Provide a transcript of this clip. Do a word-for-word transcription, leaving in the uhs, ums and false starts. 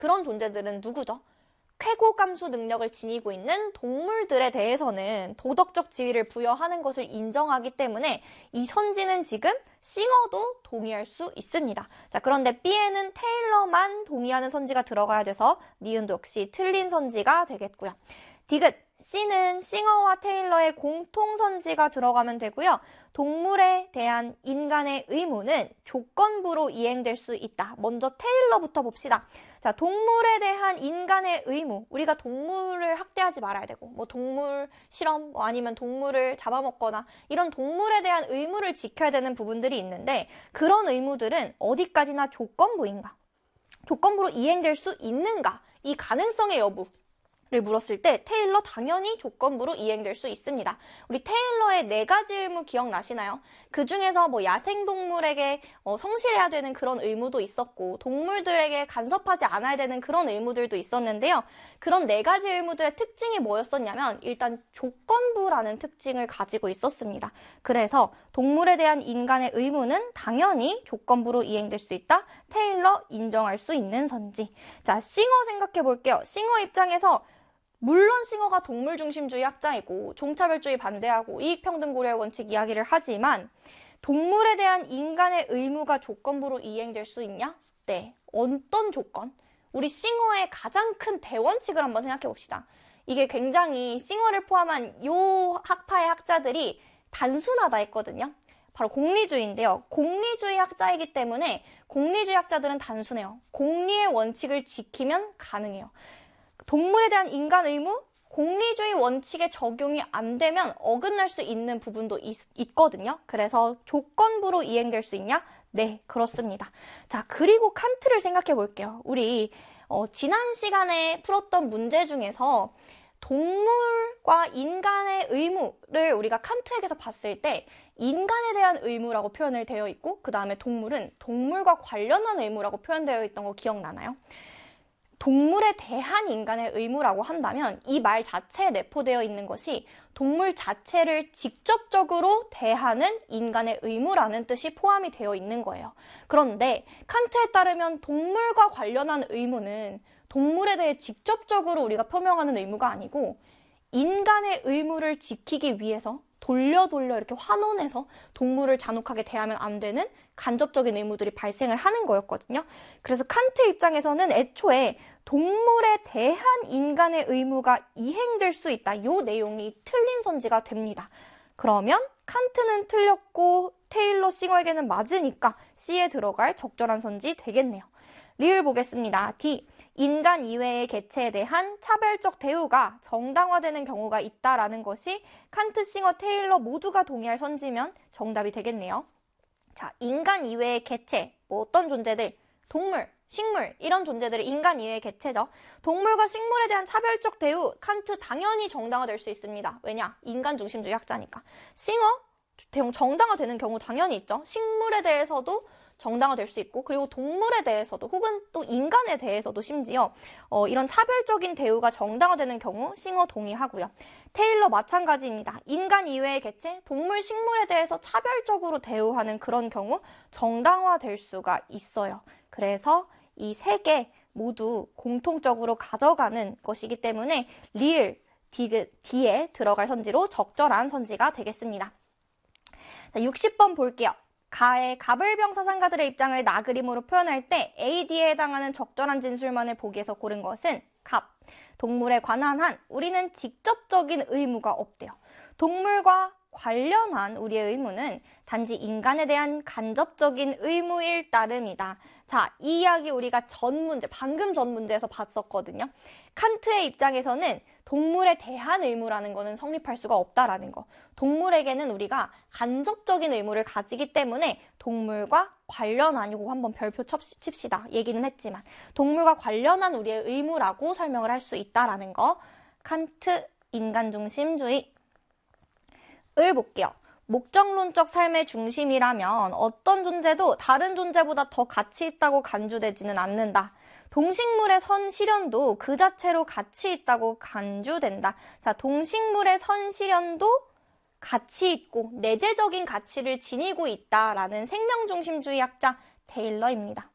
그런 존재들은 누구죠? 쾌고 감수 능력을 지니고 있는 동물들에 대해서는 도덕적 지위를 부여하는 것을 인정하기 때문에 이 선지는 지금 싱어도 동의할 수 있습니다. 자, 그런데 B에는 테일러만 동의하는 선지가 들어가야 돼서 니은도 역시 틀린 선지가 되겠고요. 디귿, C는 싱어와 테일러의 공통 선지가 들어가면 되고요. 동물에 대한 인간의 의무는 조건부로 이행될 수 있다. 먼저 테일러부터 봅시다. 자, 동물에 대한 인간의 의무. 우리가 동물을 학대하지 말아야 되고, 뭐 동물 실험, 뭐 아니면 동물을 잡아먹거나 이런 동물에 대한 의무를 지켜야 되는 부분들이 있는데 그런 의무들은 어디까지나 조건부인가? 조건부로 이행될 수 있는가? 이 가능성의 여부. 를 물었을 때 테일러 당연히 조건부로 이행될 수 있습니다. 우리 테일러의 네 가지 의무 기억나시나요? 그 중에서 뭐 야생동물에게 어, 성실해야 되는 그런 의무도 있었고 동물들에게 간섭하지 않아야 되는 그런 의무들도 있었는데요. 그런 네 가지 의무들의 특징이 뭐였었냐면 일단 조건부라는 특징을 가지고 있었습니다. 그래서 동물에 대한 인간의 의무는 당연히 조건부로 이행될 수 있다. 테일러 인정할 수 있는 선지. 자, 싱어 생각해 볼게요. 싱어 입장에서 물론 싱어가 동물중심주의 학자이고 종차별주의 반대하고 이익평등고려의 원칙 이야기를 하지만 동물에 대한 인간의 의무가 조건부로 이행될 수 있냐? 네. 어떤 조건? 우리 싱어의 가장 큰 대원칙을 한번 생각해 봅시다. 이게 굉장히 싱어를 포함한 요 학파의 학자들이 단순하다 했거든요. 바로 공리주의인데요. 공리주의 학자이기 때문에 공리주의 학자들은 단순해요. 공리의 원칙을 지키면 가능해요. 동물에 대한 인간 의무, 공리주의 원칙에 적용이 안 되면 어긋날 수 있는 부분도 있, 있거든요. 그래서 조건부로 이행될 수 있냐? 네, 그렇습니다. 자, 그리고 칸트를 생각해 볼게요. 우리 어, 지난 시간에 풀었던 문제 중에서 동물과 인간의 의무를 우리가 칸트에게서 봤을 때 인간에 대한 의무라고 표현을 되어 있고 그 다음에 동물은 동물과 관련한 의무라고 표현되어 있던 거 기억나나요? 동물에 대한 인간의 의무라고 한다면 이 말 자체에 내포되어 있는 것이 동물 자체를 직접적으로 대하는 인간의 의무라는 뜻이 포함이 되어 있는 거예요. 그런데 칸트에 따르면 동물과 관련한 의무는 동물에 대해 직접적으로 우리가 표명하는 의무가 아니고 인간의 의무를 지키기 위해서 돌려 돌려 이렇게 환원해서 동물을 잔혹하게 대하면 안 되는 간접적인 의무들이 발생을 하는 거였거든요. 그래서 칸트 입장에서는 애초에 동물에 대한 인간의 의무가 이행될 수 있다. 이 내용이 틀린 선지가 됩니다. 그러면 칸트는 틀렸고 테일러 싱어에게는 맞으니까 C에 들어갈 적절한 선지 되겠네요. 리을 보겠습니다. D. 인간 이외의 개체에 대한 차별적 대우가 정당화되는 경우가 있다라는 것이 칸트, 싱어, 테일러 모두가 동의할 선지면 정답이 되겠네요. 자, 인간 이외의 개체, 뭐 어떤 존재들, 동물, 식물 이런 존재들이 인간 이외의 개체죠. 동물과 식물에 대한 차별적 대우, 칸트 당연히 정당화될 수 있습니다. 왜냐? 인간 중심주의 학자니까. 싱어, 정당화되는 경우 당연히 있죠. 식물에 대해서도 정당화될 수 있고 그리고 동물에 대해서도 혹은 또 인간에 대해서도 심지어 어, 이런 차별적인 대우가 정당화되는 경우 싱어 동의하고요. 테일러 마찬가지입니다. 인간 이외의 개체, 동물, 식물에 대해서 차별적으로 대우하는 그런 경우 정당화될 수가 있어요. 그래서 이 세 개 모두 공통적으로 가져가는 것이기 때문에 리을, 디귿, D에 들어갈 선지로 적절한 선지가 되겠습니다. 자, 육십 번 볼게요. 가의 가불병 사상가들의 입장을 나그림으로 표현할 때 A, D에 해당하는 적절한 진술만을 보기에서 고른 것은 갑. 동물에 관한 한 우리는 직접적인 의무가 없대요. 동물과 관련한 우리의 의무는 단지 인간에 대한 간접적인 의무일 따름이다. 자, 이 이야기 우리가 전 문제, 방금 전 문제에서 봤었거든요. 칸트의 입장에서는 동물에 대한 의무라는 거는 성립할 수가 없다라는 거. 동물에게는 우리가 간접적인 의무를 가지기 때문에 동물과 관련한, 이거 한번 별표 칩시다. 얘기는 했지만 동물과 관련한 우리의 의무라고 설명을 할 수 있다라는 거. 칸트 인간중심주의. 을 볼게요. 목적론적 삶의 중심이라면 어떤 존재도 다른 존재보다 더 가치 있다고 간주되지는 않는다. 동식물의 선실현도 그 자체로 가치 있다고 간주된다. 자, 동식물의 선실현도 가치 있고 내재적인 가치를 지니고 있다라는 생명중심주의 학자 테일러입니다.